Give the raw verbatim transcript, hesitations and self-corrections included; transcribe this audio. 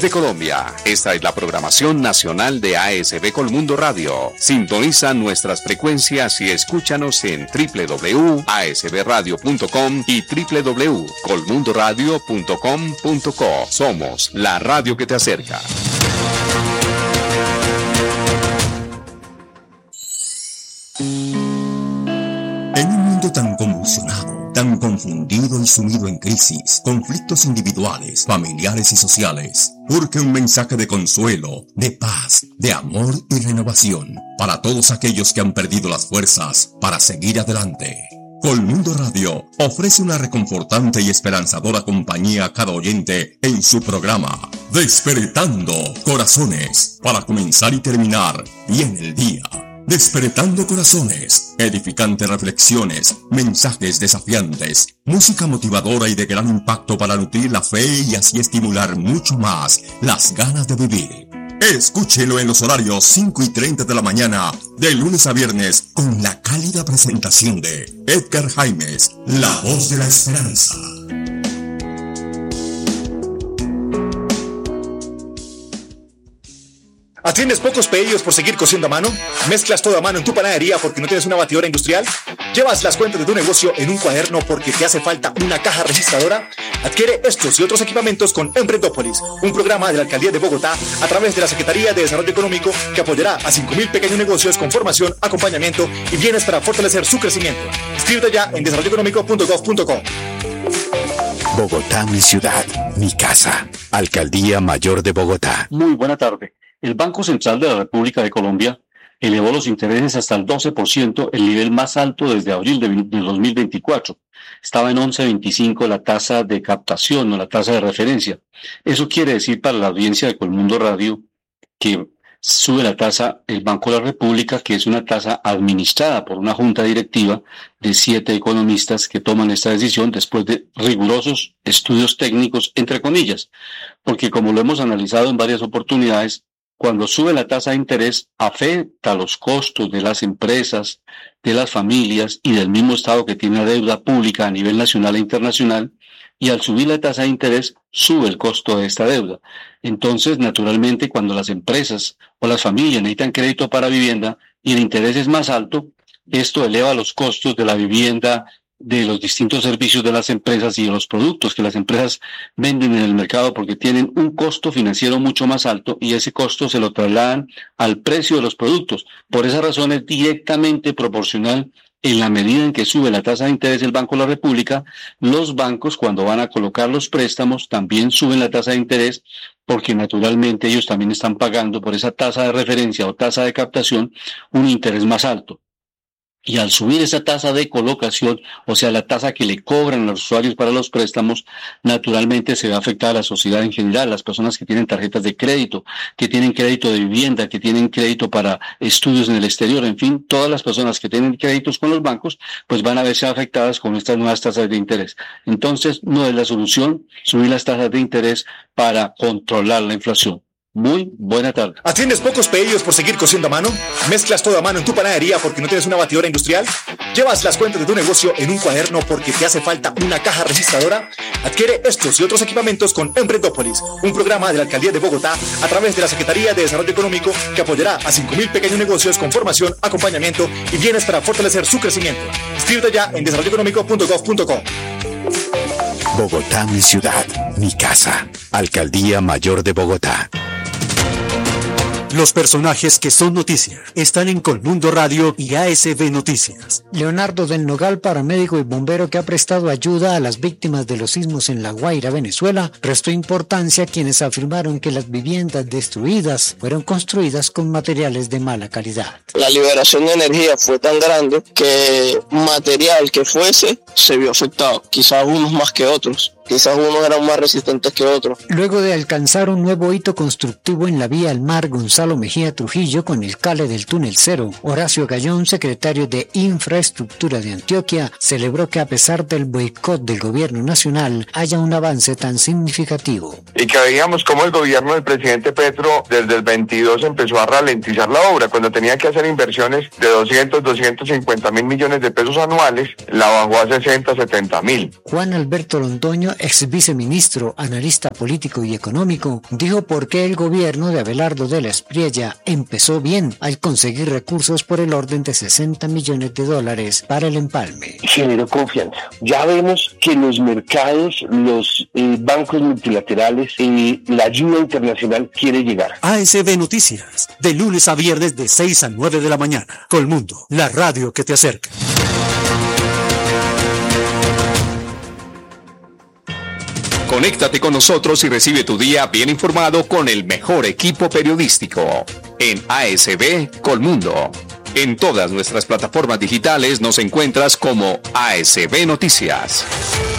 desde Colombia. Esta es la programación nacional de A S B Colmundo Radio. Sintoniza nuestras frecuencias y escúchanos en doble u doble u doble u punto a s b radio punto com y doble u doble u doble u punto colmundo radio punto com punto co. Somos la radio que te acerca. En un mundo tan convulsionado, tan confundido y sumido en crisis, conflictos individuales, familiares y sociales, urge un mensaje de consuelo, de paz, de amor y renovación para todos aquellos que han perdido las fuerzas para seguir adelante. Colmundo Radio ofrece una reconfortante y esperanzadora compañía a cada oyente en su programa Despertando Corazones, para comenzar y terminar bien el día. Despertando Corazones, edificantes reflexiones, mensajes desafiantes, música motivadora y de gran impacto para nutrir la fe y así estimular mucho más las ganas de vivir. Escúchelo en los horarios cinco y treinta de la mañana, de lunes a viernes, con la cálida presentación de Edgar Jaimes, la voz de la esperanza. ¿Atiendes pocos pedidos por seguir cociendo a mano? ¿Mezclas todo a mano en tu panadería porque no tienes una batidora industrial? ¿Llevas las cuentas de tu negocio en un cuaderno porque te hace falta una caja registradora? Adquiere estos y otros equipamientos con Emprendópolis, un programa de la Alcaldía de Bogotá a través de la Secretaría de Desarrollo Económico que apoyará a cinco mil pequeños negocios con formación, acompañamiento y bienes para fortalecer su crecimiento. Inscríbete ya en desarrollo económico punto gov punto co. Bogotá, mi ciudad, mi casa. Alcaldía Mayor de Bogotá. Muy buena tarde. El Banco Central de la República de Colombia elevó los intereses hasta el doce por ciento, el nivel más alto desde abril de dos mil veinticuatro. Estaba en once punto veinticinco la tasa de captación o la tasa de referencia. Eso quiere decir para la audiencia de Colmundo Radio que sube la tasa el Banco de la República, que es una tasa administrada por una junta directiva de siete economistas que toman esta decisión después de rigurosos estudios técnicos, entre comillas, porque como lo hemos analizado en varias oportunidades, cuando sube la tasa de interés, afecta los costos de las empresas, de las familias y del mismo Estado que tiene deuda pública a nivel nacional e internacional, y al subir la tasa de interés, sube el costo de esta deuda. Entonces, naturalmente, cuando las empresas o las familias necesitan crédito para vivienda y el interés es más alto, esto eleva los costos de la vivienda, de los distintos servicios de las empresas y de los productos que las empresas venden en el mercado, porque tienen un costo financiero mucho más alto y ese costo se lo trasladan al precio de los productos. Por esa razón es directamente proporcional. En la medida en que sube la tasa de interés del Banco de la República, los bancos, cuando van a colocar los préstamos, también suben la tasa de interés, porque naturalmente ellos también están pagando por esa tasa de referencia o tasa de captación un interés más alto. Y al subir esa tasa de colocación, o sea, la tasa que le cobran a los usuarios para los préstamos, naturalmente se va a afectar a la sociedad en general, las personas que tienen tarjetas de crédito, que tienen crédito de vivienda, que tienen crédito para estudios en el exterior, en fin, todas las personas que tienen créditos con los bancos, pues van a verse afectadas con estas nuevas tasas de interés. Entonces, no es la solución subir las tasas de interés para controlar la inflación. Muy buena tarde. ¿Atiendes pocos pedidos por seguir cociendo a mano? ¿Mezclas todo a mano en tu panadería porque no tienes una batidora industrial? ¿Llevas las cuentas de tu negocio en un cuaderno porque te hace falta una caja registradora? Adquiere estos y otros equipamientos con Emprendópolis, un programa de la Alcaldía de Bogotá a través de la Secretaría de Desarrollo Económico que apoyará a cinco mil pequeños negocios con formación, acompañamiento y bienes para fortalecer su crecimiento. Inscríbete ya en desarrollo económico punto gov punto co. Bogotá, mi ciudad, mi casa. Alcaldía Mayor de Bogotá. Los personajes que son noticia están en Colmundo Radio y A S B Noticias. Leonardo del Nogal, paramédico y bombero que ha prestado ayuda a las víctimas de los sismos en La Guaira, Venezuela, restó importancia a quienes afirmaron que las viviendas destruidas fueron construidas con materiales de mala calidad. La liberación de energía fue tan grande que material que fuese se vio afectado, quizás unos más que otros. Quizás unos eran más resistentes que otros. Luego de alcanzar un nuevo hito constructivo en la vía al mar Gonzalo Mejía Trujillo con el cale del túnel cero, Horacio Gallón, secretario de Infraestructura de Antioquia, celebró que a pesar del boicot del gobierno nacional haya un avance tan significativo. Y que veíamos cómo el gobierno del presidente Petro desde el veintidós empezó a ralentizar la obra. Cuando tenía que hacer inversiones de doscientos, doscientos cincuenta mil millones de pesos anuales, la bajó a sesenta, setenta mil. Juan Alberto Londoño, Nariño, ex viceministro, analista político y económico, dijo por qué el gobierno de Abelardo de la Espriella empezó bien al conseguir recursos por el orden de sesenta millones de dólares para el empalme. Generó confianza. Ya vemos que los mercados, los eh, bancos multilaterales, eh, la ayuda internacional quiere llegar. A S B Noticias, de lunes a viernes de seis a nueve de la mañana. Colmundo, la radio que te acerca. Conéctate con nosotros y recibe tu día bien informado con el mejor equipo periodístico en A S B Colmundo. En todas nuestras plataformas digitales nos encuentras como A S B Noticias.